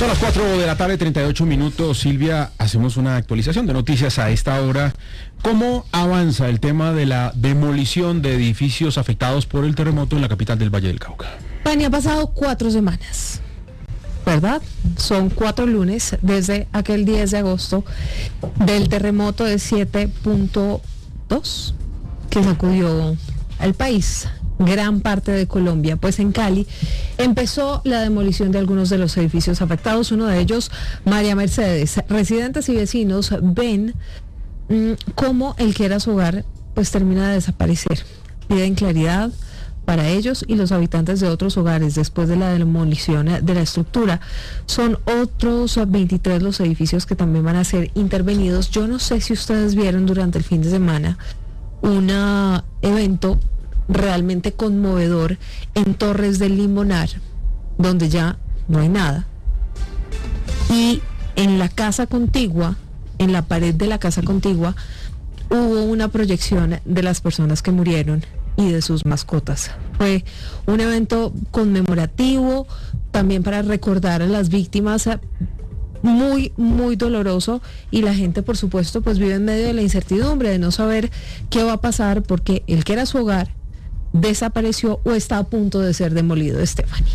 Son las 4 de la tarde, 38 minutos. Silvia, hacemos una actualización de noticias a esta hora. ¿Cómo avanza el tema de la demolición de edificios afectados por el terremoto en la capital del Valle del Cauca? Pani, ha pasado 4 semanas, ¿verdad? Son 4 lunes desde aquel 10 de agosto del terremoto de 7.2 que sacudió al país, gran parte de Colombia. Pues en Cali empezó la demolición de algunos de los edificios afectados, uno de ellos María Mercedes. Residentes y vecinos ven cómo el que era su hogar pues termina de desaparecer. Piden claridad para ellos y los habitantes de otros hogares después de la demolición de la estructura. Son otros 23 los edificios que también van a ser intervenidos. Yo no sé si ustedes vieron durante el fin de semana un evento realmente conmovedor en Torres del Limonar, donde ya no hay nada. Y en la casa contigua, en la pared de la casa contigua, hubo una proyección de las personas que murieron y de sus mascotas. Fue un evento conmemorativo, también para recordar a las víctimas, muy, muy doloroso, y la gente, por supuesto, pues vive en medio de la incertidumbre de no saber qué va a pasar, porque el que era su hogar desapareció o está a punto de ser demolido. Stephanie.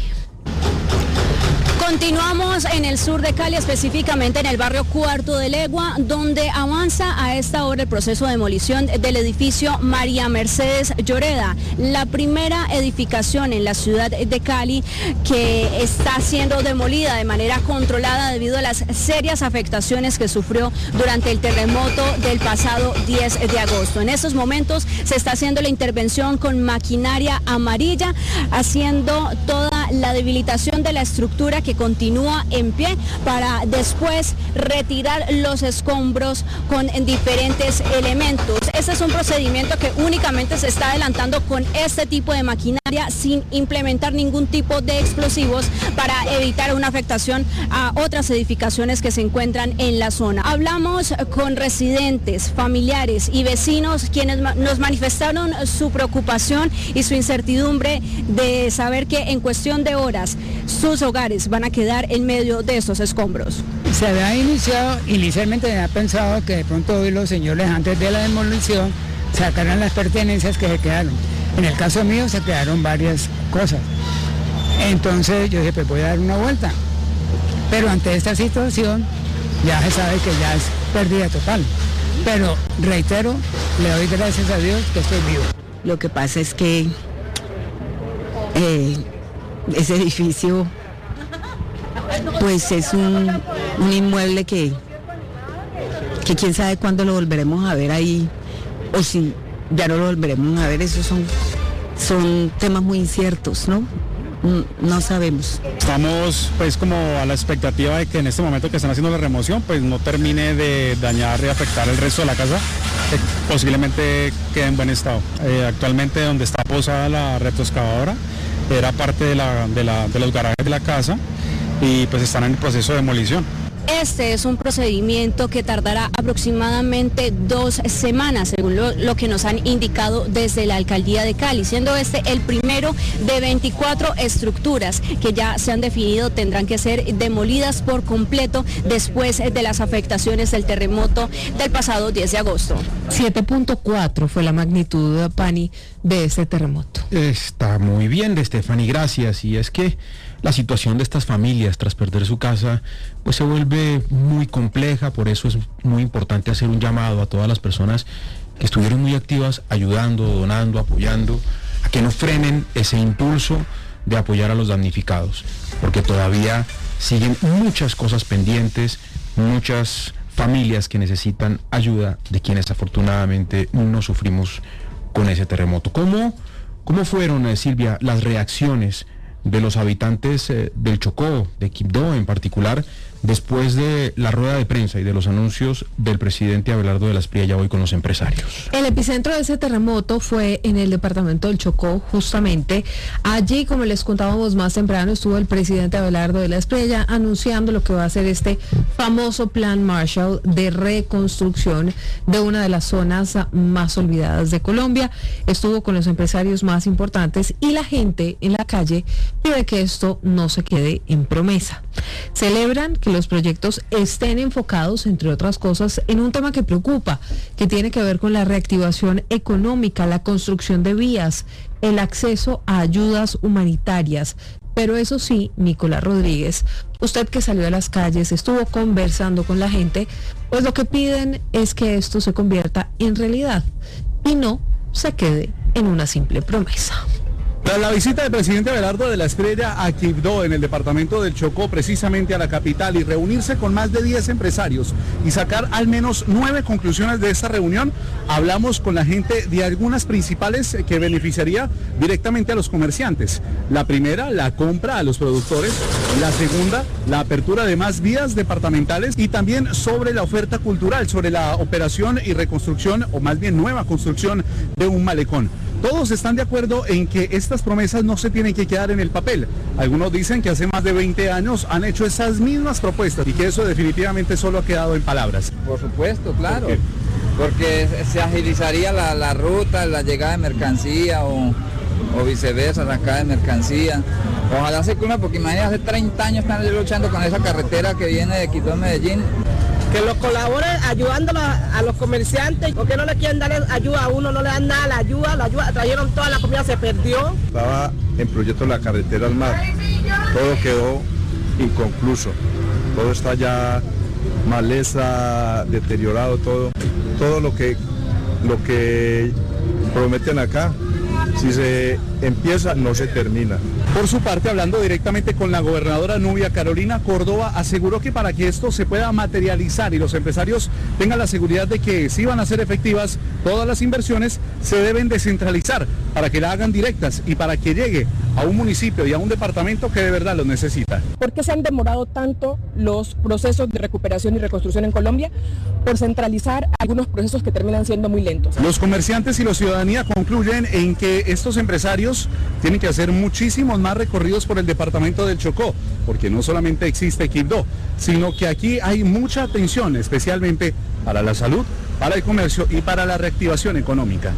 Continuamos en el sur de Cali, específicamente en el barrio Cuarto de Legua, donde avanza a esta hora el proceso de demolición del edificio María Mercedes Lloreda, la primera edificación en la ciudad de Cali que está siendo demolida de manera controlada debido a las serias afectaciones que sufrió durante el terremoto del pasado 10 de agosto. En estos momentos se está haciendo la intervención con maquinaria amarilla, haciendo toda la debilitación de la estructura que continúa en pie para después retirar los escombros con diferentes elementos. Este es un procedimiento que únicamente se está adelantando con este tipo de maquinaria sin implementar ningún tipo de explosivos para evitar una afectación a otras edificaciones que se encuentran en la zona. Hablamos con residentes, familiares y vecinos quienes nos manifestaron su preocupación y su incertidumbre de saber que en cuestión de horas sus hogares van a quedar en medio de estos escombros. Se había inicialmente había pensado que de pronto hoy los señores antes de la demolición sacaran las pertenencias que se quedaron. En el caso mío se quedaron varias cosas. Entonces yo dije, pues voy a dar una vuelta. Pero ante esta situación ya se sabe que ya es pérdida total. Pero reitero, le doy gracias a Dios que estoy vivo. Lo que pasa es que ese edificio pues es un inmueble que quién sabe cuándo lo volveremos a ver ahí, o si ya no lo volveremos a ver. Esos son temas muy inciertos, ¿no? No sabemos. Estamos pues como a la expectativa de que en este momento que están haciendo la remoción pues no termine de dañar y afectar el resto de la casa, que posiblemente quede en buen estado. Actualmente donde está posada la retroexcavadora era parte de los garajes de la casa y pues están en el proceso de demolición. Este es un procedimiento que tardará aproximadamente 2 semanas, según lo que nos han indicado desde la alcaldía de Cali, siendo este el primero de 24 estructuras que ya se han definido tendrán que ser demolidas por completo después de las afectaciones del terremoto del pasado 10 de agosto. 7.4 fue la magnitud, Pani, de este terremoto. Está muy bien, Stephanie, gracias. Y es que la situación de estas familias tras perder su casa pues se vuelve muy compleja. Por eso es muy importante hacer un llamado a todas las personas que estuvieron muy activas, ayudando, donando, apoyando, a que no frenen ese impulso de apoyar a los damnificados, porque todavía siguen muchas cosas pendientes, muchas familias que necesitan ayuda de quienes afortunadamente no sufrimos con ese terremoto. ¿Cómo fueron, Silvia, las reacciones de los habitantes del Chocó, de Quibdó en particular, después de la rueda de prensa y de los anuncios del presidente Abelardo de la Espriella hoy con los empresarios? El epicentro de ese terremoto fue en el departamento del Chocó, justamente. Allí, como les contábamos más temprano, estuvo el presidente Abelardo de la Espriella anunciando lo que va a ser este famoso Plan Marshall de reconstrucción de una de las zonas más olvidadas de Colombia. Estuvo con los empresarios más importantes y la gente en la calle pide que esto no se quede en promesa. Celebran que los proyectos estén enfocados, entre otras cosas, en un tema que preocupa, que tiene que ver con la reactivación económica, la construcción de vías, el acceso a ayudas humanitarias. Pero eso sí, Nicolás Rodríguez, usted que salió a las calles, estuvo conversando con la gente, pues lo que piden es que esto se convierta en realidad y no se quede en una simple promesa. Tras la visita del presidente Abelardo de la Espriella a Quibdó, en el departamento del Chocó, precisamente a la capital, y reunirse con más de 10 empresarios y sacar al menos 9 conclusiones de esta reunión, hablamos con la gente de algunas principales que beneficiaría directamente a los comerciantes. La primera, la compra a los productores. La segunda, la apertura de más vías departamentales, y también sobre la oferta cultural, sobre la operación y reconstrucción, o más bien nueva construcción de un malecón. Todos están de acuerdo en que estas promesas no se tienen que quedar en el papel. Algunos dicen que hace más de 20 años han hecho esas mismas propuestas y que eso definitivamente solo ha quedado en palabras. Por supuesto, claro, porque se agilizaría la ruta, la llegada de mercancía o viceversa, la sacada de mercancía. Ojalá se cumpla, porque imagínate, hace 30 años están luchando con esa carretera que viene de Quibdó a Medellín. Que los colaboren ayudando a los comerciantes, porque no le quieren dar ayuda a uno, no le dan nada, la ayuda, trajeron toda la comida, se perdió. Estaba en proyecto la carretera al mar, todo quedó inconcluso, todo está ya maleza, deteriorado, todo lo que prometen acá, si se empieza no se termina. Por su parte, hablando directamente con la gobernadora Nubia, Carolina Córdoba aseguró que para que esto se pueda materializar y los empresarios tengan la seguridad de que sí van a ser efectivas todas las inversiones, se deben descentralizar para que la hagan directas y para que llegue a un municipio y a un departamento que de verdad los necesita. ¿Por qué se han demorado tanto los procesos de recuperación y reconstrucción en Colombia? Por centralizar algunos procesos que terminan siendo muy lentos. Los comerciantes y la ciudadanía concluyen en que estos empresarios tienen que hacer muchísimos más recorridos por el departamento del Chocó, porque no solamente existe Quibdó, sino que aquí hay mucha atención, especialmente para la salud, para el comercio y para la reactivación económica.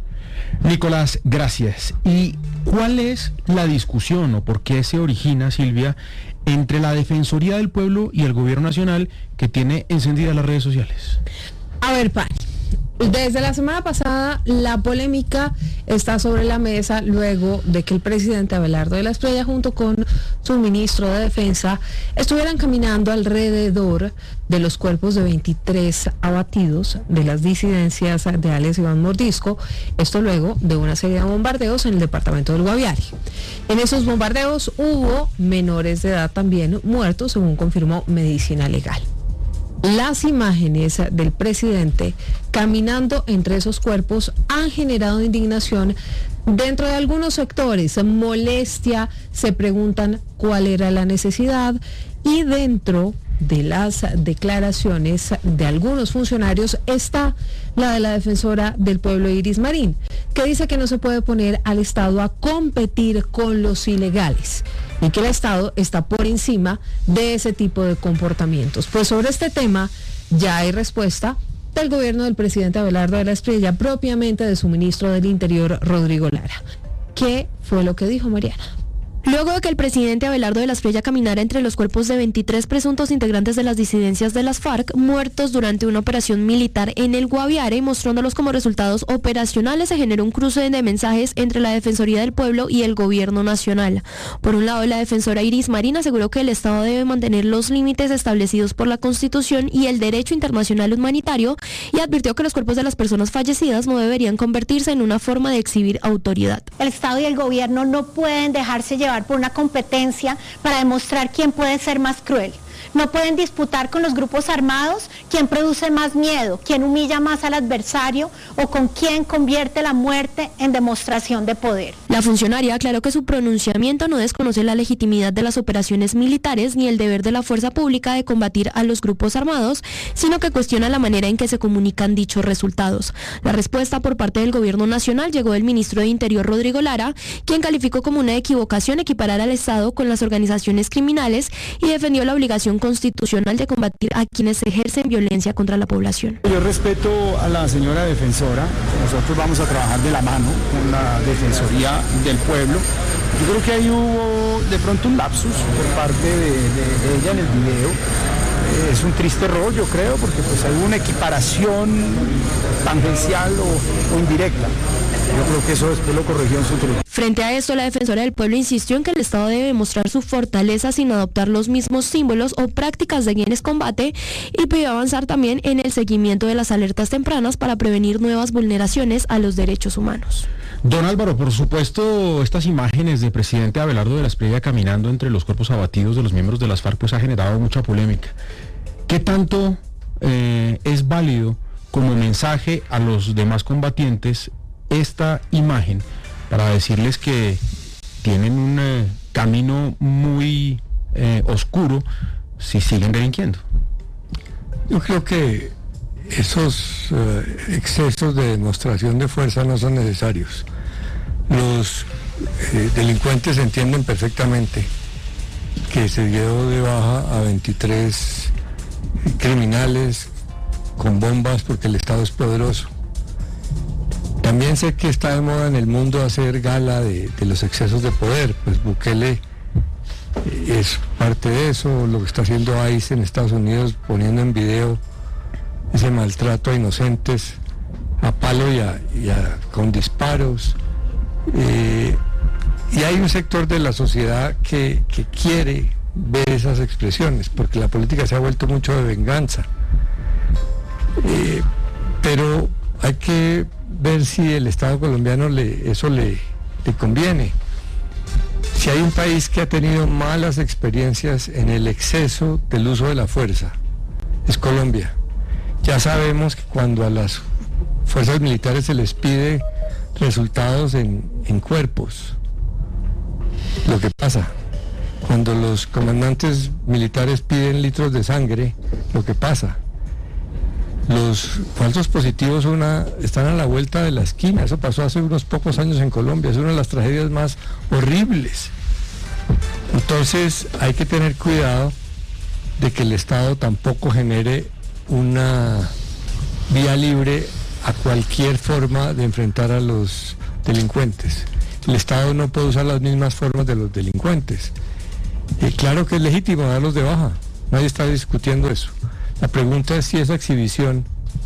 Nicolás, gracias. ¿Y cuál es la discusión o por qué se origina, Silvia, entre la Defensoría del Pueblo y el Gobierno Nacional, que tiene encendidas las redes sociales? A ver, Pani, desde la semana pasada la polémica está sobre la mesa luego de que el presidente Abelardo de la Espriella junto con su ministro de Defensa estuvieran caminando alrededor de los cuerpos de 23 abatidos de las disidencias de alias Iván Mordisco, esto luego de una serie de bombardeos en el departamento del Guaviare. En esos bombardeos hubo menores de edad también muertos, según confirmó Medicina Legal. Las imágenes del presidente caminando entre esos cuerpos han generado indignación dentro de algunos sectores, molestia, se preguntan cuál era la necesidad, y dentro de las declaraciones de algunos funcionarios está la de la defensora del pueblo Iris Marín, que dice que no se puede poner al Estado a competir con los ilegales y que el Estado está por encima de ese tipo de comportamientos. Pues sobre este tema ya hay respuesta del gobierno del presidente Abelardo de la Espriella, propiamente de su ministro del Interior, Rodrigo Lara. ¿Qué fue lo que dijo Mariana? Luego de que el presidente Abelardo de la Espriella caminara entre los cuerpos de 23 presuntos integrantes de las disidencias de las FARC muertos durante una operación militar en el Guaviare, mostrándolos como resultados operacionales, se generó un cruce de mensajes entre la Defensoría del Pueblo y el Gobierno Nacional. Por un lado, la defensora Iris Marín aseguró que el Estado debe mantener los límites establecidos por la Constitución y el derecho internacional humanitario, y advirtió que los cuerpos de las personas fallecidas no deberían convertirse en una forma de exhibir autoridad. El Estado y el Gobierno no pueden dejarse llevar por una competencia para demostrar quién puede ser más cruel. No pueden disputar con los grupos armados quién produce más miedo, quién humilla más al adversario o con quién convierte la muerte en demostración de poder. La funcionaria aclaró que su pronunciamiento no desconoce la legitimidad de las operaciones militares ni el deber de la fuerza pública de combatir a los grupos armados, sino que cuestiona la manera en que se comunican dichos resultados. La respuesta por parte del Gobierno Nacional llegó del ministro de Interior, Rodrigo Lara, quien calificó como una equivocación equiparar al Estado con las organizaciones criminales y defendió la obligación constitucional de combatir a quienes ejercen violencia contra la población. Yo respeto a la señora defensora, nosotros vamos a trabajar de la mano con la Defensoría del Pueblo. Yo creo que ahí hubo de pronto un lapsus por parte de ella en el video. Es un triste error, yo creo, porque pues hay una equiparación tangencial o indirecta. Yo creo que eso después lo corrigió en su truco. Frente a esto, la defensora del pueblo insistió en que el Estado debe mostrar su fortaleza sin adoptar los mismos símbolos o prácticas de quienes combate y pidió avanzar también en el seguimiento de las alertas tempranas para prevenir nuevas vulneraciones a los derechos humanos. Don Álvaro, por supuesto, estas imágenes del presidente Abelardo de la Espriella caminando entre los cuerpos abatidos de los miembros de las FARC pues ha generado mucha polémica. ¿Qué tanto es válido como mensaje a los demás combatientes esta imagen para decirles que tienen un camino muy oscuro si siguen delinquiendo? Yo creo que esos excesos de demostración de fuerza no son necesarios. Los delincuentes entienden perfectamente que se dio de baja a 23 criminales con bombas porque el Estado es poderoso. También sé que está de moda en el mundo hacer gala de los excesos de poder, pues Bukele es parte de eso, lo que está haciendo ICE en Estados Unidos, poniendo en video ese maltrato a inocentes a palo con disparos. Y hay un sector de la sociedad que quiere ver esas expresiones, porque la política se ha vuelto mucho de venganza. Pero hay que ver si el Estado colombiano eso le conviene. Si hay un país que ha tenido malas experiencias en el exceso del uso de la fuerza, es Colombia. Ya sabemos que cuando a las fuerzas militares se les pide resultados en cuerpos, lo que pasa. Cuando los comandantes militares piden litros de sangre, lo que pasa. Los falsos positivos están a la vuelta de la esquina. Eso pasó hace unos pocos años en Colombia. Es una de las tragedias más horribles. Entonces hay que tener cuidado de que el Estado tampoco genere una vía libre a cualquier forma de enfrentar a los delincuentes. El Estado no puede usar las mismas formas de los delincuentes. Claro que es legítimo darlos de baja, nadie está discutiendo eso. La pregunta es si esa exhibición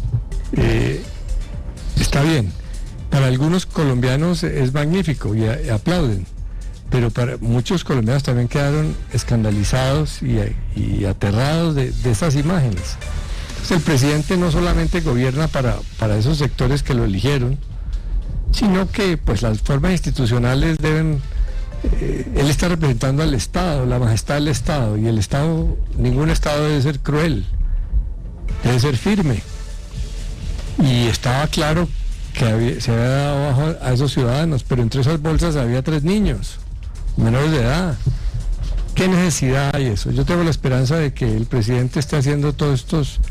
está bien. Para algunos colombianos es magnífico y aplauden, pero para muchos colombianos también quedaron escandalizados y aterrados de estas imágenes. Entonces el presidente no solamente gobierna para esos sectores que lo eligieron, sino que pues las formas institucionales deben... él está representando al Estado, la majestad del Estado, y el Estado, ningún Estado debe ser cruel, debe ser firme. Y estaba claro que se había dado bajo a esos ciudadanos, pero entre esas bolsas había 3 niños, menores de edad. ¿Qué necesidad hay eso? Yo tengo la esperanza de que el presidente esté haciendo todos estos,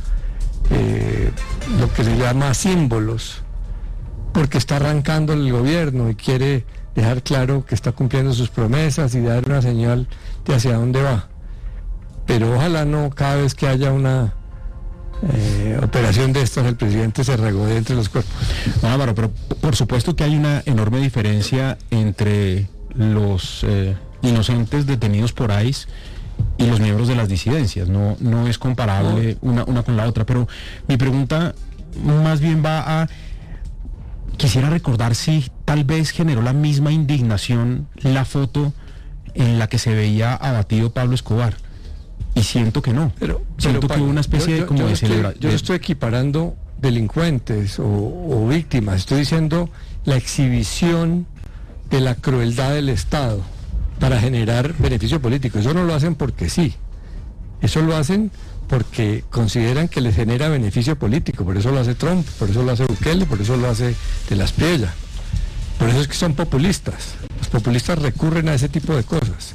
lo que se llama símbolos, porque está arrancando el gobierno y quiere dejar claro que está cumpliendo sus promesas y dar una señal de hacia dónde va. Pero ojalá no cada vez que haya una operación de estas el presidente se regodee entre los cuerpos. No, Álvaro, pero por supuesto que hay una enorme diferencia entre los inocentes detenidos por ICE y los miembros de las disidencias. No es comparable una con la otra, pero mi pregunta más bien va a... Quisiera recordar si tal vez generó la misma indignación la foto en la que se veía abatido Pablo Escobar. Y siento que no. Siento que hubo una especie de celebración. Yo estoy equiparando delincuentes o víctimas. Estoy diciendo la exhibición de la crueldad del Estado para generar beneficio político. Eso no lo hacen porque sí. Eso lo hacen porque consideran que les genera beneficio político. Por eso lo hace Trump, por eso lo hace Bukele, por eso lo hace de la Espriella. Por eso es que son populistas. Los populistas recurren a ese tipo de cosas.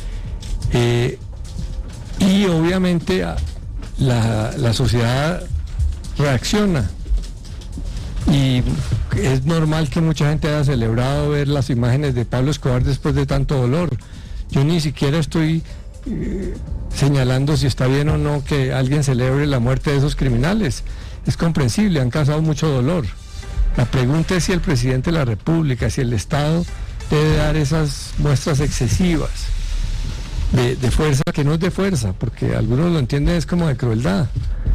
Y obviamente la sociedad reacciona. Y es normal que mucha gente haya celebrado ver las imágenes de Pablo Escobar después de tanto dolor. Yo ni siquiera estoy señalando si está bien o no que alguien celebre la muerte de esos criminales. Es comprensible, han causado mucho dolor. La pregunta es si el presidente de la República, si el Estado debe dar esas muestras excesivas de fuerza, que no es de fuerza, porque algunos lo entienden es como de crueldad.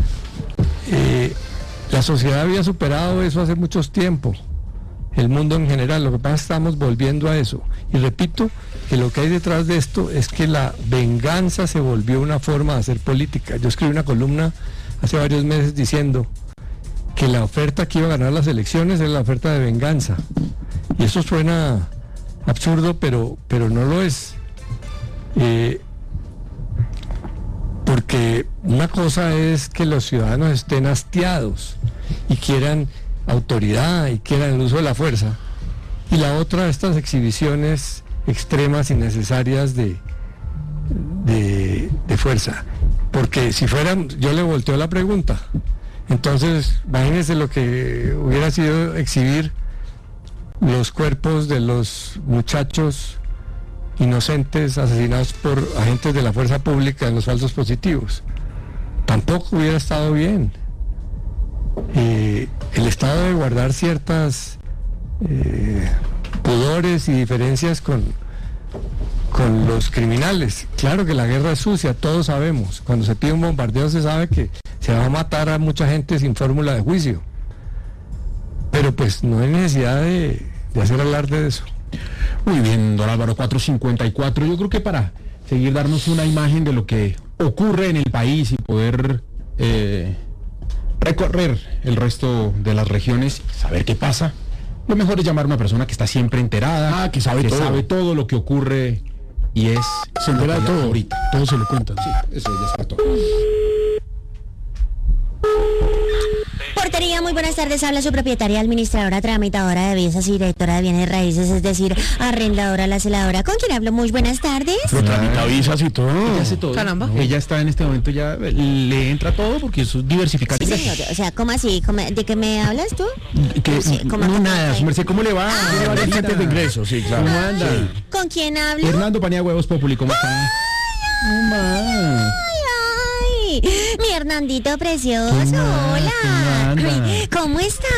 La sociedad había superado eso hace mucho tiempo, el mundo en general. Lo que pasa es que estamos volviendo a eso. Y repito que lo que hay detrás de esto es que la venganza se volvió una forma de hacer política. Yo escribí una columna hace varios meses diciendo que la oferta que iba a ganar las elecciones era la oferta de venganza. Y eso suena absurdo, pero no lo es. Porque una cosa es que los ciudadanos estén hastiados y quieran autoridad y quieran el uso de la fuerza, y la otra, estas exhibiciones extremas y necesarias de fuerza. Porque si fueran, yo le volteo la pregunta, entonces imagínense lo que hubiera sido exhibir los cuerpos de los muchachos inocentes asesinados por agentes de la fuerza pública en los falsos positivos. Tampoco hubiera estado bien. El Estado debe guardar ciertas pudores y diferencias con los criminales. Claro que la guerra es sucia, todos sabemos. Cuando se pide un bombardeo se sabe que se va a matar a mucha gente sin fórmula de juicio. Pero pues no hay necesidad de hacer alarde de eso. Muy bien, don Álvaro, 4:54. Yo creo que para seguir darnos una imagen de lo que ocurre en el país y poder recorrer el resto de las regiones, saber qué pasa, lo mejor es llamar a una persona que está siempre enterada, que sabe todo lo que ocurre y es... Se entera de todo, ahorita, todo se lo cuentan. Sí, eso ya está todo. Portería, muy buenas tardes. Habla su propietaria, administradora, tramitadora de visas y directora de bienes raíces, es decir, arrendadora, la celadora. ¿Con quién hablo? Muy buenas tardes. Lo tramita visas y todo. Ella hace todo. Caramba. No. Ella está en este momento, ya le entra todo porque eso es diversificar. Sí, señor. O sea, ¿cómo así? ¿De qué me hablas tú? No, nada, su merced, ¿cómo le va? Tiene varias fuentes de ingresos, sí, claro. ¿Cómo anda? Sí. ¿Con quién hablo? Hernando Paniagua, Huevos Populi, ¿cómo está? Mi Hernandito precioso, hola. ¿Cómo estás?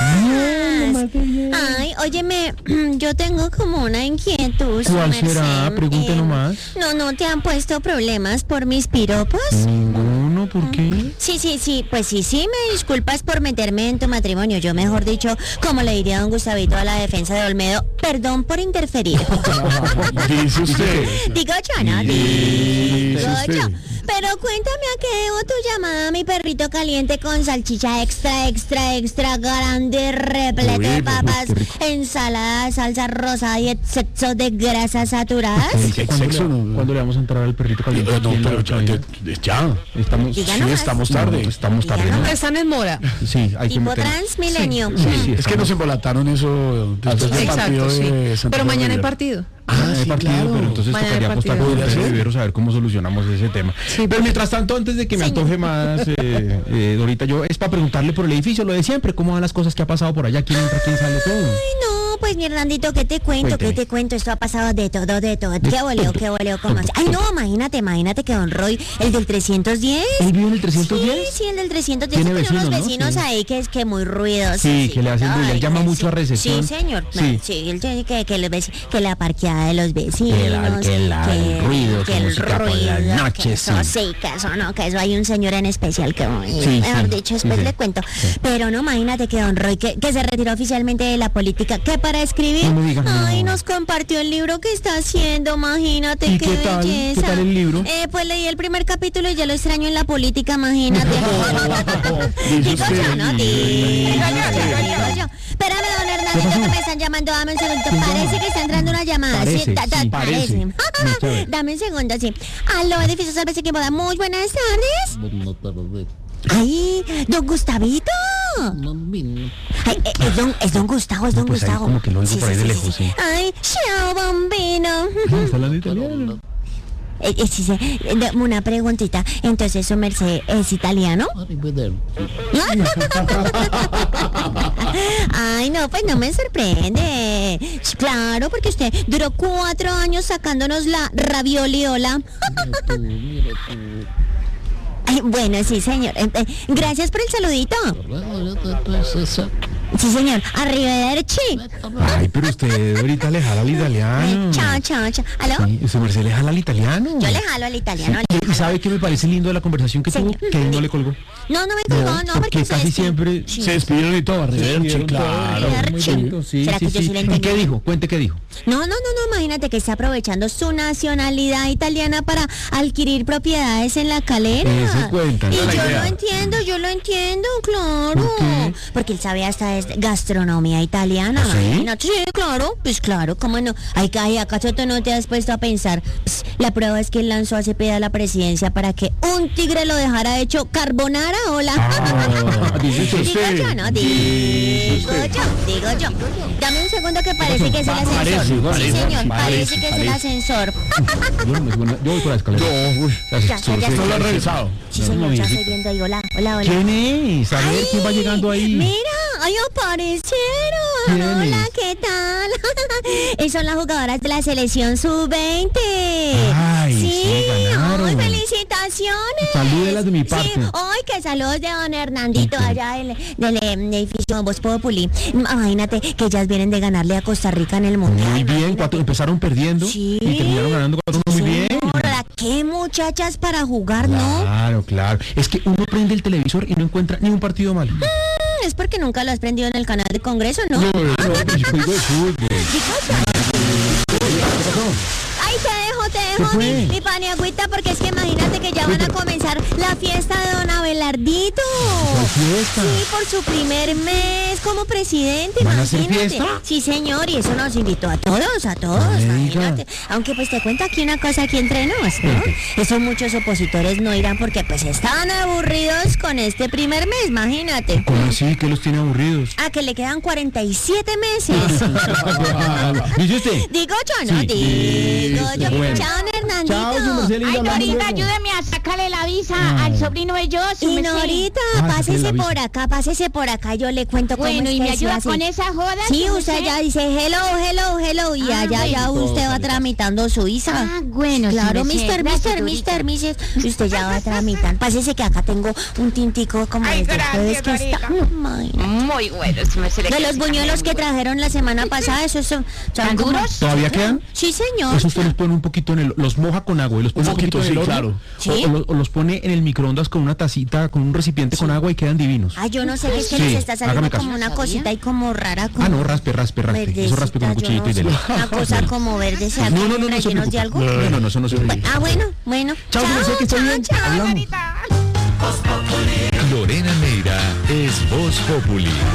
Ay, óyeme, yo tengo como una inquietud. ¿Cuál será? Pregunte nomás. ¿No te han puesto problemas por mis piropos? Ninguno, ¿por qué? Sí, pues sí, me disculpas por meterme en tu matrimonio. Yo, mejor dicho, como le diría a don Gustavito a la defensa de Olmedo, perdón por interferir. Dice usted. Digo yo, ¿no? Digo yo. Pero cuéntame a qué debo tu llamada, mi perrito caliente con salchicha extra grande, repleto de papas, ensalada, salsa rosada y exceso de grasas saturadas. ¿Cuándo le vamos a entrar al perrito caliente? No, pero ya. Estamos tarde. Estamos tarde. ¿No? Están en mora. Sí, hay tipo que meter. Transmilenio. Sí, es que nos embolataron eso después del partido de Santiago. Pero mañana hay River. partido. Sí, partido, claro. pero entonces Mañana tocaría hay apostar partido. con ustedes, Viveros, a ver cómo solucionamos ese tema. Sí, pero mientras tanto, antes de que me antoje más, Dorita, yo es para preguntarle por el edificio, lo de siempre, cómo van las cosas, qué ha pasado por allá, quién entra, quién sale, todo. Ay, no, pues mi Hernandito, ¿qué te cuento? Cuénteme. ¿Qué te cuento? Esto ha pasado de todo. ¿Qué voleo? ¿Cómo así? Ay, no, imagínate que don Roy, el del 310. ¿Él vive en el 310? Sí, el del 310. Tiene Tiene vecinos, unos ¿no? vecinos Sí. ahí que es que muy ruidosos. Sí, que le hacen bulla. Él llama mucho a sí. recepción. Sí, señor. Sí. Sí, él tiene que la parqueada de los vecinos. el ruido, que que el música por las ruido, noches, que eso sí. sí, que eso hay un señor en especial que, Sí, mejor sí, dicho, después sí. le cuento. Pero no, imagínate que don Roy, que se retiró oficialmente de la política, que para escribir, No me digas, ay, no. nos compartió el libro que está haciendo, imagínate, ¿Y qué qué tal? belleza. ¿Qué tal el libro? Pues leí el primer capítulo y ya lo extraño en la política, imagínate. Dice Digo usted. yo, ¿no? Digo yo. Espérame, don Hernandito, que me están llamando, dame un segundo. Parece que está entrando una llamada. Parece, Sí, sí, parece. Muy chévere. Dame un segundo, sí. Aló, edificio Sálvese quien pueda. Muy buenas tardes. Ay, don Gustavito. Ay, es don Gustavo, es don Pues ahí Gustavo. como que lo oigo por ahí de lejos, sí. Ay, ciao, bambino. ¿Está hablando italiano? Una preguntita. Entonces, ¿su merced es italiano? Ay, no, pues no me sorprende. Claro, porque usted duró 4 años sacándonos la ravioliola. Ay, bueno, sí, señor. Gracias por el saludito. Sí, señor. Arrivederci. Ay, pero usted ahorita le jala al italiano. Chao. ¿Aló? Sí, ¿su merced le jala al italiano? Yo le jalo al italiano. Sí. ¿Y sabe qué me parece lindo de la conversación que tuvo? Que él no le colgó. No me colgó, no, porque casi siempre se despidieron y todo. Arrivederci, claro. Muy bonito, sí. ¿Será que yo sí le entendí? ¿Y qué dijo? Cuente qué dijo. No, imagínate que está aprovechando su nacionalidad italiana para adquirir propiedades en La Calera. Eso cuenta. Y yo lo entiendo, claro. ¿Por qué? Porque él sabe hasta de gastronomía italiana. ¿Ah, sí? Imagínate. Sí, claro, pues claro, cómo no. ¿Acaso tú no te has puesto a pensar? La prueba es que él lanzó a Cepeda a la presidencia para que un tigre lo dejara hecho carbonara. Hola. Digo yo. Dame un segundo que parece que es el ascensor. Sí, señor, parece que es el ascensor. Yo voy por la escalera. Ya no lo han revisado. Sí, señor, ya estoy viendo ahí. Hola. ¿Quién es? A ver, ¿quién va llegando ahí? Mira, aparecieron. Hola, ¿qué tal? Son las jugadoras de la selección sub-20. Ay, sí, ganaron. Ay, felicitaciones. Salúdelas de mi parte. Sí, hoy que saludos de don Hernandito allá del edificio Voz Populi. Imagínate que ellas vienen de ganarle a Costa Rica en el Mundial. Muy bien, empezaron perdiendo y terminaron ganando 4-1 muy bien. Qué muchachas para jugar, ¿no? Claro. Es que uno prende el televisor y no encuentra ni un partido malo. Es porque nunca lo has prendido en el canal de Congreso, ¿no? No, yo juego de fútbol. Ay, te dejo mi paniagüita, porque es que imagínate que ya van a comenzar la fiesta de don Abelardito. ¿Cuál fiesta? Sí, por su primer mes como presidente, ¿Van a hacer imagínate. fiesta? Sí, señor, y eso nos invitó a todos, imagínate. Aunque pues te cuento aquí una cosa aquí entre nos, ¿no? Eso muchos opositores no irán porque pues estaban aburridos con este primer mes, imagínate. ¿Cómo así? ¿Qué los tiene aburridos? Ah, que le quedan 47 meses. ¿Dice usted? Digo yo, no, digo yo. Bueno. Chao, Hernandito. Ay, Norita, ayúdeme a sacarle la visa al sobrino de yo. Y Norita, pásese por acá, yo le cuento cómo es y me que ayuda así. con esa joda. Sí, usted ya dice hello, y allá ya usted va tramitando su visa. Ah, bueno, claro, mister, y usted ya va tramitando. Pásese que acá tengo un tintico como Ay, desde ustedes que gracias, está. muy bueno. De los buñuelos que trajeron la semana pasada, esos son ¿Tan como- duros? ¿Todavía quedan? Sí, señor. Eso usted los pone un poquito los moja con agua y los pone un poquito en el horno, claro. ¿Sí? o los pone en el microondas con una tacita, con un recipiente con agua y quedan divinos. Ay, yo no sé qué es que Sí, les está saliendo hágame caso. como una cosita y como rara. Como No, raspe. Eso raspe con un cuchillito y dele. Una cosa como verde, ¿se No, rellenos se preocupe. de algo? No, eso no se preocupe. Bueno. Chao, que esté bien. Hablamos. Lorena Neira es Voz Populi.